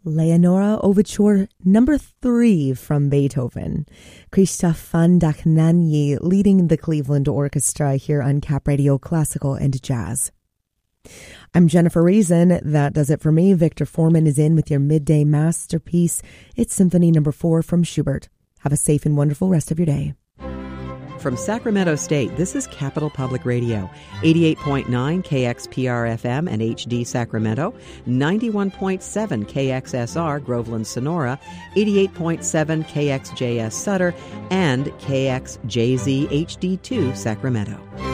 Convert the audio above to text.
Leonora Overture Number 3 from Beethoven. Christoph van Dachnanyi leading the Cleveland Orchestra here on Cap Radio Classical and Jazz. I'm Jennifer Reason. That does it for me. Victor Foreman is in with your midday masterpiece. It's Symphony Number 4 from Schubert. Have a safe and wonderful rest of your day. From Sacramento State, this is Capital Public Radio, 88.9 KXPR-FM and HD Sacramento, 91.7 KXSR Groveland Sonora, 88.7 KXJS Sutter, and KXJZ HD2 Sacramento.